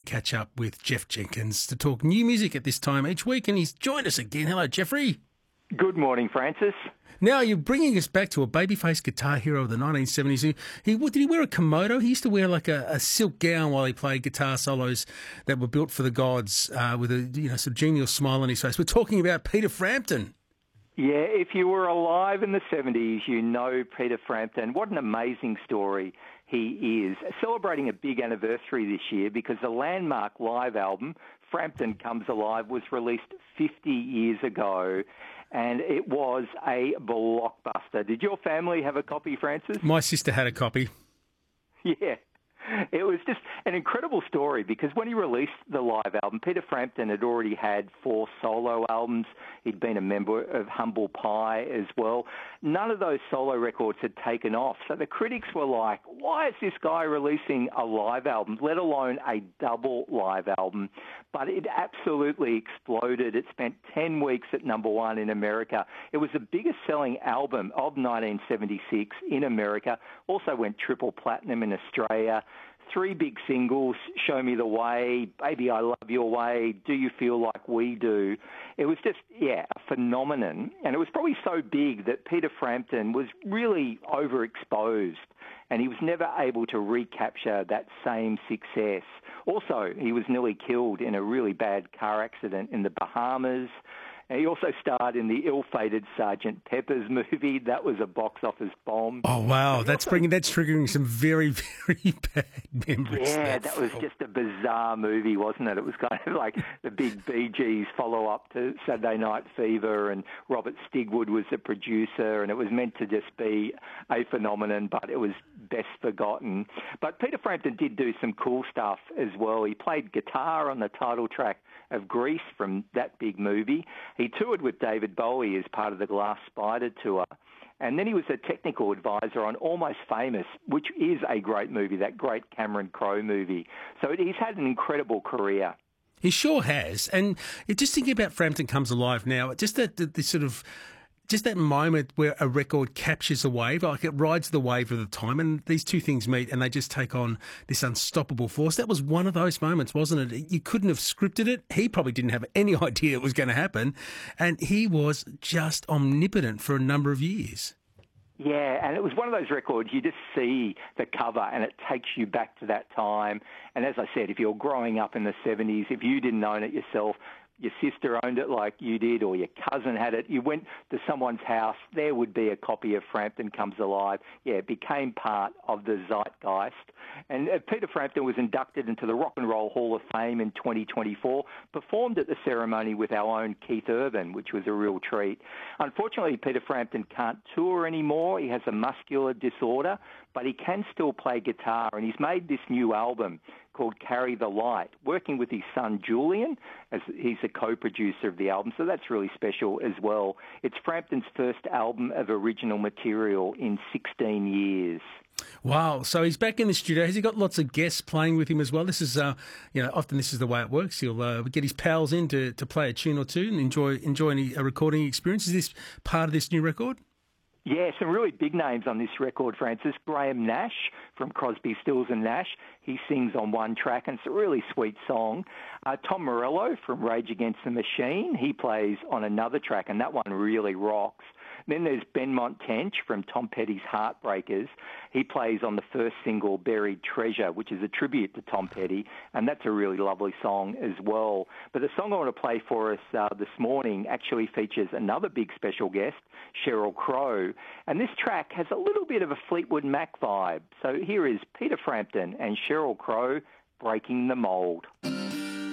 catch up with Geoff Jenkins to talk new music at this time each week, and he's joined us again. Hello, Jeffrey. Good morning, Francis. Now, you're bringing us back to a babyface guitar hero of the 1970s. Did he wear a Komodo? He used to wear like a silk gown while he played guitar solos that were built for the gods with a sort of genial smile on his face. We're talking about Peter Frampton. Yeah, if you were alive in the 70s, you know Peter Frampton. What an amazing story he is. Celebrating a big anniversary this year because the landmark live album, Frampton Comes Alive, was released 50 years ago, and it was a blockbuster. Did your family have a copy, Francis? My sister had a copy. Yeah. It was just an incredible story because when he released the live album, Peter Frampton had already had 4 solo albums. He'd been a member of Humble Pie as well. None of those solo records had taken off. So the critics were like, why is this guy releasing a live album, let alone a double live album? But it absolutely exploded. It spent 10 weeks at number 1 in America. It was the biggest selling album of 1976 in America. Also went triple platinum in Australia. 3 big singles, Show Me the Way, Baby I Love Your Way, Do You Feel Like We Do. It was just, a phenomenon. And it was probably so big that Peter Frampton was really overexposed and he was never able to recapture that same success. Also, he was nearly killed in a really bad car accident in the Bahamas. And he also starred in the ill-fated Sgt. Pepper's movie. That was a box office bomb. Oh, wow. That's triggering some very, very bad memories. Yeah, that was just a bizarre movie, wasn't it? It was kind of like the big Bee Gees follow-up to Saturday Night Fever, and Robert Stigwood was the producer, and it was meant to just be a phenomenon, but it was best forgotten. But Peter Frampton did do some cool stuff as well. He played guitar on the title track of Grease from that big movie. He toured with David Bowie as part of the Glass Spider tour. And then he was a technical advisor on Almost Famous, which is a great movie, that great Cameron Crowe movie. So he's had an incredible career. He sure has. And just thinking about Frampton Comes Alive now, just that moment where a record captures a wave, like it rides the wave of the time, and these two things meet and they just take on this unstoppable force. That was one of those moments, wasn't it? You couldn't have scripted it. He probably didn't have any idea it was going to happen, and he was just omnipotent for a number of years. Yeah, and it was one of those records, you just see the cover and it takes you back to that time. And as I said, if you're growing up in the 70s, if you didn't own it yourself, your sister owned it like you did, or your cousin had it, you went to someone's house, there would be a copy of Frampton Comes Alive. Yeah, it became part of the zeitgeist. And Peter Frampton was inducted into the Rock and Roll Hall of Fame in 2024, performed at the ceremony with our own Keith Urban, which was a real treat. Unfortunately, Peter Frampton can't tour anymore. He has a muscular disorder, but he can still play guitar, and he's made this new album called Carry the Light, working with his son Julian, as he's a co-producer of the album, so that's really special as well. It's Frampton's first album of original material in 16 years. Wow, so he's back in the studio. Has he got lots of guests playing with him as well? This is, often this is the way it works. He'll get his pals in to play a tune or two and enjoy a recording experience. Is this part of this new record? Yeah, some really big names on this record, Francis. Graham Nash from Crosby, Stills and Nash. He sings on one track, and it's a really sweet song. Tom Morello from Rage Against the Machine. He plays on another track, and that one really rocks. Then there's Benmont Tench from Tom Petty's Heartbreakers. He plays on the first single, Buried Treasure, which is a tribute to Tom Petty, and that's a really lovely song as well. But the song I want to play for us this morning actually features another big special guest, Sheryl Crow, and this track has a little bit of a Fleetwood Mac vibe. So here is Peter Frampton and Sheryl Crow, Breaking the Mold.